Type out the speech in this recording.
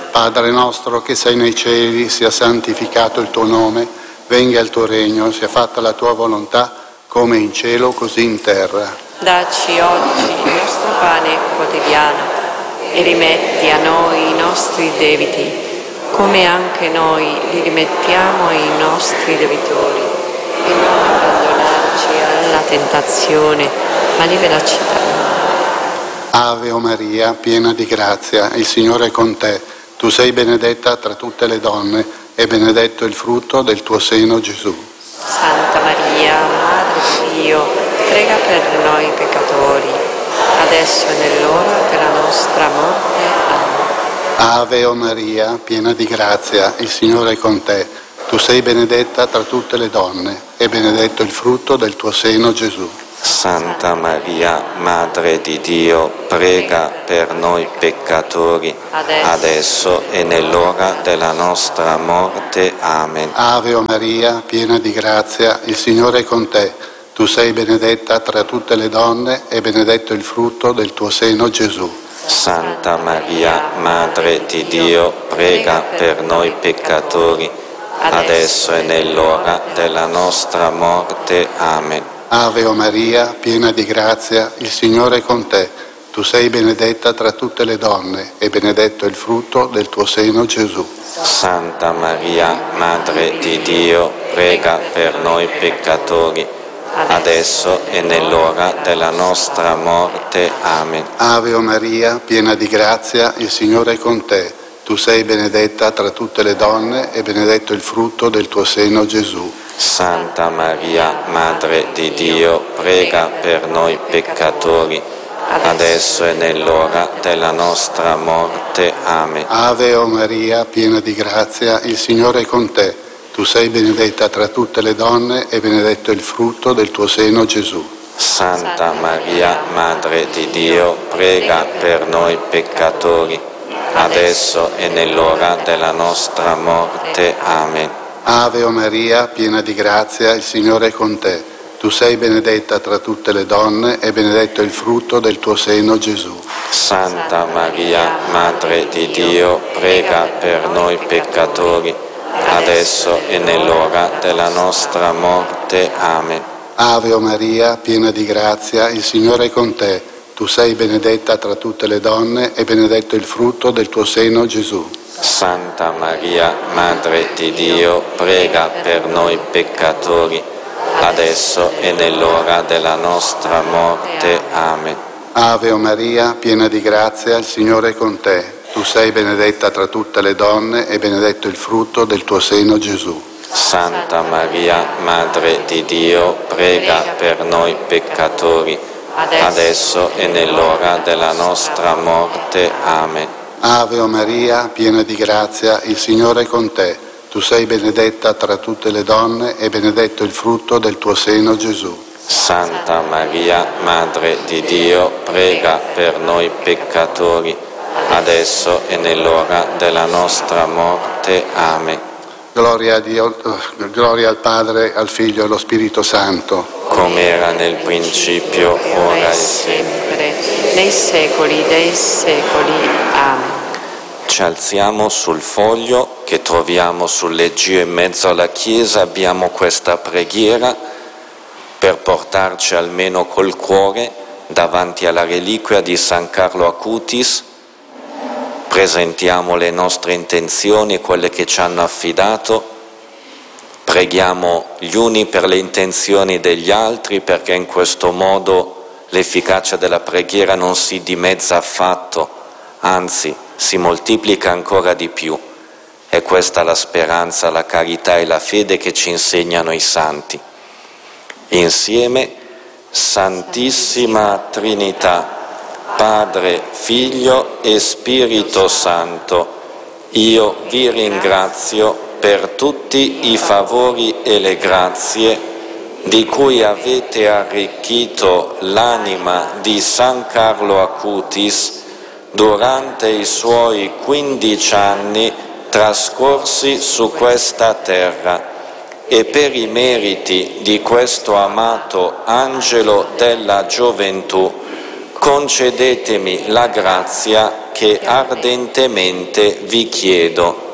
Padre nostro che sei nei cieli, sia santificato il tuo nome, venga il tuo regno, sia fatta la tua volontà, come in cielo così in terra. Dacci oggi il nostro pane quotidiano e rimetti a noi i nostri debiti, come anche noi li rimettiamo ai nostri debitori. E non abbandonarci alla tentazione, ma liberaci dal male. Ave o Maria, piena di grazia, il Signore è con te. Tu sei benedetta tra tutte le donne e benedetto il frutto del tuo seno, Gesù. Santa Maria, Madre di Dio, prega per noi peccatori, adesso e nell'ora della nostra morte. Amen. Ave o Maria, piena di grazia, il Signore è con te. Tu sei benedetta tra tutte le donne e benedetto il frutto del tuo seno, Gesù. Santa Maria, Madre di Dio, prega per noi peccatori, adesso e nell'ora della nostra morte. Amen. Ave o Maria, piena di grazia, il Signore è con te. Tu sei benedetta tra tutte le donne e benedetto il frutto del tuo seno, Gesù. Santa Maria, Madre di Dio, prega per noi peccatori, adesso e nell'ora della nostra morte. Amen. Ave o Maria, piena di grazia, il Signore è con te. Tu sei benedetta tra tutte le donne e benedetto il frutto del tuo seno, Gesù. Santa Maria, Madre di Dio, prega per noi peccatori, adesso e nell'ora della nostra morte. Amen. Ave o Maria, piena di grazia, il Signore è con te. Tu sei benedetta tra tutte le donne e benedetto il frutto del tuo seno, Gesù. Santa Maria, Madre di Dio, prega per noi peccatori, adesso e nell'ora della nostra morte. Amen. Ave o Maria, piena di grazia, il Signore è con te. Tu sei benedetta tra tutte le donne e benedetto il frutto del tuo seno, Gesù. Santa Maria, Madre di Dio, prega per noi peccatori, adesso e nell'ora della nostra morte. Amen. Ave o Maria, piena di grazia, il Signore è con te. Tu sei benedetta tra tutte le donne e benedetto il frutto del tuo seno, Gesù. Santa Maria, Madre di Dio, prega per noi peccatori, adesso e nell'ora della nostra morte. Amen. Ave o Maria, piena di grazia, il Signore è con te. Tu sei benedetta tra tutte le donne e benedetto il frutto del tuo seno, Gesù. Santa Maria, Madre di Dio, prega per noi peccatori, adesso e nell'ora della nostra morte. Amen. Ave o Maria, piena di grazia, il Signore è con te. Tu sei benedetta tra tutte le donne e benedetto il frutto del tuo seno, Gesù. Santa Maria, Madre di Dio, prega per noi peccatori, adesso e nell'ora della nostra morte. Amen. Ave o Maria, piena di grazia, il Signore è con te. Tu sei benedetta tra tutte le donne e benedetto il frutto del tuo seno, Gesù. Santa Maria, Madre di Dio, prega per noi peccatori, adesso e nell'ora della nostra morte. Amen. Gloria a Dio, gloria al Padre, al Figlio e allo Spirito Santo. Come era nel principio, ora e sempre, nei secoli dei secoli. Amen. Ci alziamo sul foglio che troviamo sul leggio in mezzo alla chiesa, abbiamo questa preghiera per portarci almeno col cuore davanti alla reliquia di San Carlo Acutis. Presentiamo le nostre intenzioni, quelle che ci hanno affidato, preghiamo gli uni per le intenzioni degli altri, perché in questo modo l'efficacia della preghiera non si dimezza affatto, anzi si moltiplica ancora di più. È questa la speranza, la carità e la fede che ci insegnano i santi. Insieme, Santissima Trinità, Padre, Figlio e Spirito Santo, io vi ringrazio per tutti i favori e le grazie di cui avete arricchito l'anima di San Carlo Acutis durante i suoi 15 anni trascorsi su questa terra, e per i meriti di questo amato angelo della gioventù concedetemi la grazia che ardentemente vi chiedo.